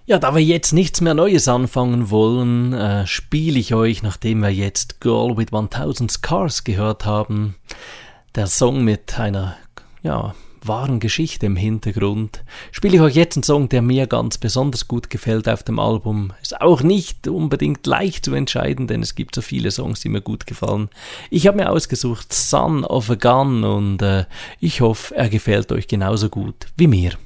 Ja, da wir jetzt nichts mehr Neues anfangen wollen, spiele ich euch, nachdem wir jetzt Girl with 1000 Scars gehört haben, der Song mit einer, wahren Geschichte im Hintergrund, spiele ich euch jetzt einen Song, der mir ganz besonders gut gefällt auf dem Album. Ist auch nicht unbedingt leicht zu entscheiden, denn es gibt so viele Songs, die mir gut gefallen. Ich habe mir ausgesucht Son of a Gun und ich hoffe, er gefällt euch genauso gut wie mir.